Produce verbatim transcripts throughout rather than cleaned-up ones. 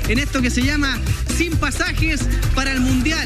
en esto que se llama Sin Pasajes para el Mundial.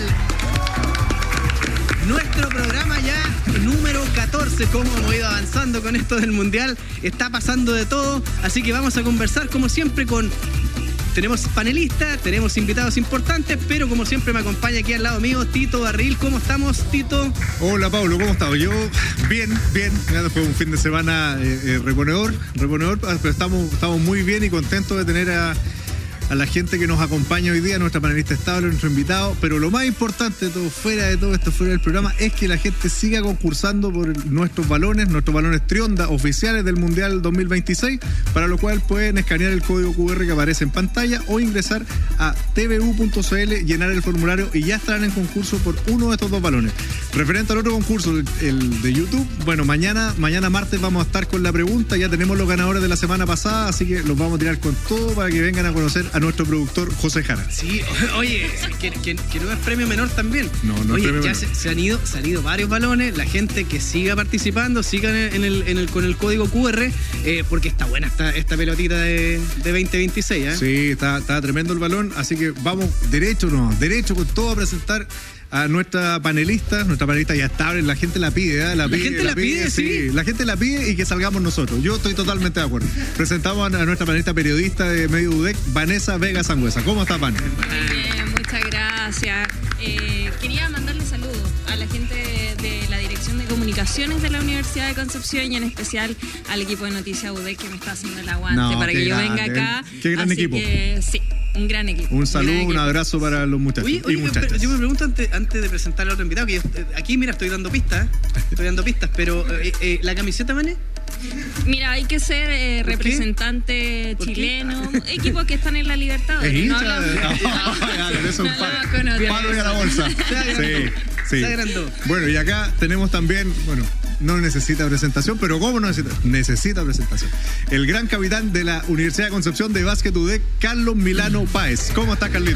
Nuestro programa ya número catorce, como hemos ido avanzando con esto del Mundial, está pasando de todo, así que vamos a conversar como siempre con... Tenemos panelistas, tenemos invitados importantes, pero como siempre me acompaña aquí al lado mío Tito Barril. ¿Cómo estamos, Tito? Hola, Pablo, ¿cómo estás? Yo, bien, bien. Fue un fin de semana eh, eh, reponedor, reponedor, pero estamos, estamos muy bien y contentos de tener a, a la gente que nos acompaña hoy día, nuestra panelista estable, nuestro invitado. Pero lo más importante de todo, fuera de todo esto, fuera del programa, es que la gente siga concursando por nuestros balones, nuestros balones Trionda oficiales del Mundial dos mil veintiséis, para lo cual pueden escanear el código cu erre que aparece en pantalla o ingresar a t v u punto c l, llenar el formulario y ya estarán en concurso por uno de estos dos balones. Referente al otro concurso, el, el de YouTube, bueno, mañana, mañana martes vamos a estar con la pregunta, ya tenemos los ganadores de la semana pasada, así que los vamos a tirar con todo para que vengan a conocer a nuestro productor José Jara. Sí, oye, que, que, que no es premio menor también. No, no oye, es premio ya menor. Se, se han ido, se han ido varios balones, la gente que siga participando, sigan en el, en el, con el código cu erre, eh, porque está buena esta, esta pelotita de, de veinte veintiséis, ¿eh? Sí, está, está tremendo el balón, así que vamos derecho, no, derecho con todo a presentar a nuestra panelista, nuestra panelista ya estable, la gente la pide, ¿eh? La, la pide, gente la, la pide, pide, sí. sí. La gente la pide y que salgamos nosotros. Yo estoy totalmente de acuerdo. Presentamos a nuestra panelista periodista de Medio U D E C, Vanessa Vega Sangüesa. ¿Cómo está, Van? Muy bien, muchas gracias. Eh, quería mandarle saludos a la gente de la Dirección de Comunicaciones de la Universidad de Concepción y en especial al equipo de Noticias U D E C que me está haciendo el aguante no, para que yo grande, venga acá. Qué gran Así equipo. Que, sí. Un gran equipo. Un saludo, un, un equipo. abrazo para los muchachos oye, oye, y muchachas. Yo me pregunto antes, antes de presentar al otro invitado, que yo, aquí, mira, estoy dando pistas, estoy dando pistas, pero eh, eh, ¿la camiseta, Mané? Mira, hay que ser eh, representante chileno, equipos que están en la Libertadores. ¿Es hincha? No hablamos, no, no, eso es un palo, no, palo y a la bolsa. Sí, sí. Se agrandó. Bueno, y acá tenemos también, bueno, no necesita presentación, pero ¿cómo no necesita? Necesita presentación. El gran capitán de la Universidad de Concepción de Básquet U D E C, Carlos Milano Páez. ¿Cómo está, Carlito?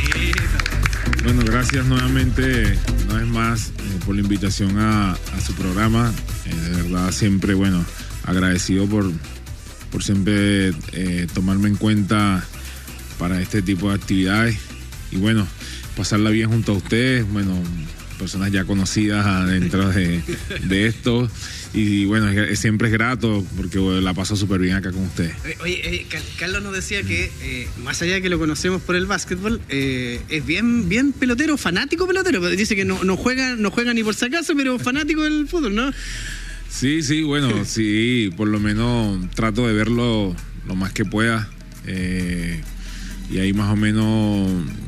Bueno, gracias nuevamente, una vez más, eh, por la invitación a, a su programa. Eh, de verdad, siempre, bueno, agradecido por, por siempre eh, tomarme en cuenta para este tipo de actividades. Y bueno, pasarla bien junto a ustedes, bueno, personas ya conocidas dentro de, de esto. Y bueno, es, siempre es grato porque bueno, la paso súper bien acá con ustedes. Oye, eh, Carlos nos decía que eh, más allá de que lo conocemos por el básquetbol, eh, es bien, bien pelotero, fanático pelotero. Dice que no, no juega, no juega ni por si acaso, pero fanático del fútbol, ¿no? Sí, sí, bueno, sí, por lo menos trato de verlo lo más que pueda. Eh, y ahí más o menos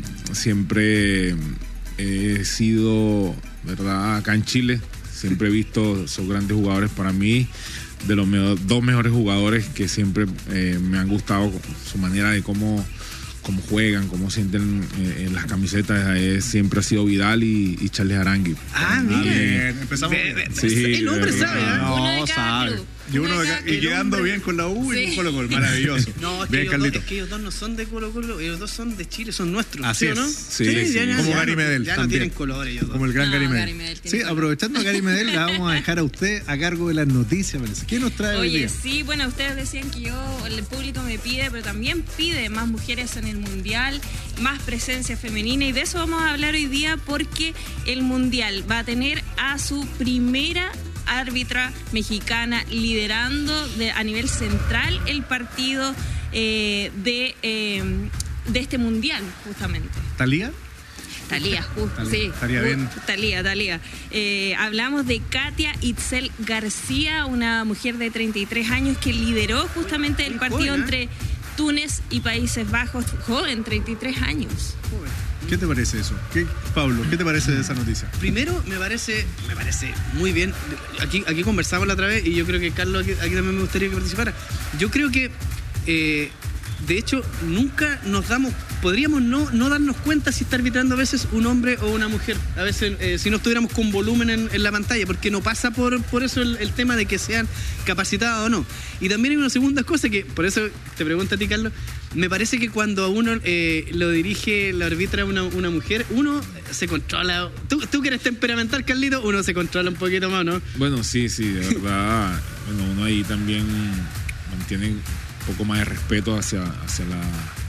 siempre he sido, ¿verdad? Acá en Chile siempre he visto esos grandes jugadores. Para mí, de los me- dos mejores jugadores que siempre eh, me han gustado su manera de cómo, cómo juegan, cómo sienten eh, en las camisetas, eh, siempre ha sido Vidal y, y Charles Arangui. Ah, mira. Bien, empezamos bien. Sí, el hombre verdad. sabe, ¿eh? Uno de No, cada sabe. club. Y, uno Uno de de ca- cada y quedando club. bien con la U y Sí. con Colo Colo. Maravilloso. No, es que, bien, ellos dos, Carlito. es que ellos dos no son de Colo Colo, ellos dos son de Chile, son nuestros. Así ¿sí o es. no? Sí, sí. ya, ya, Como ya Gary no- Medel Ya no también. tienen color ellos dos. Como el gran No, Gary Gary Medel. Medel tiene Sí, color. aprovechando a Gary Medel, la vamos a dejar a usted a cargo de las noticias. Parece. ¿Qué nos trae hoy Oye, día? sí, bueno, ustedes decían que yo, el público me pide, pero también pide más mujeres en el Mundial, más presencia femenina, y de eso vamos a hablar hoy día porque el Mundial va a tener a su primera árbitra mexicana liderando de, a nivel central el partido eh, de, eh, de este Mundial, justamente. ¿Talía? Talía, justo, Talía, sí. estaría ju- bien. Talía, Talía. Eh, hablamos de Katia Itzel García, una mujer de treinta y tres años que lideró justamente el Muy partido joven, ¿eh? entre Túnez y Países Bajos. Joven, treinta y tres años. ¿Qué te parece eso? ¿Qué, Pablo, ¿qué te parece de esa noticia? Primero, me parece, me parece muy bien. Aquí, aquí conversamos la otra vez y yo creo que Carlos aquí, aquí también me gustaría que participara. Yo creo que, eh, de hecho, nunca nos damos, podríamos no, no darnos cuenta si está arbitrando a veces un hombre o una mujer. A veces, eh, si no estuviéramos con volumen en, en la pantalla, porque no pasa por, por eso el, el tema de que sean capacitados o no. Y también hay una segunda cosa que, por eso te pregunto a ti, Carlos, me parece que cuando a uno eh, lo dirige, lo arbitra una, una mujer, uno se controla. Tú, tú que eres temperamental, Carlito, uno se controla un poquito más, ¿no? Bueno, sí, sí, de verdad. Bueno, uno ahí también mantiene un poco más de respeto hacia, hacia la